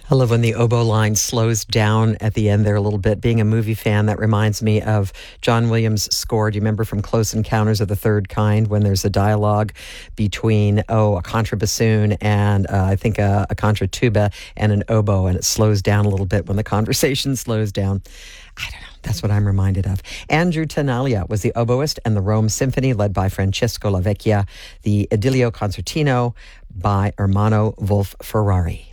I love when the oboe line slows down at the end there a little bit. Being a movie fan, that reminds me of John Williams' score. Do you remember from Close Encounters of the Third Kind when there's a dialogue between, a contrabassoon and I think a contratuba and an oboe, and it slows down a little bit when the conversation slows down? I don't know. That's what I'm reminded of. Andrew Tenaglia was the oboist, and the Rome Symphony, led by Francesco Lavecchia, the Idilio Concertino by Ermanno Wolf-Ferrari.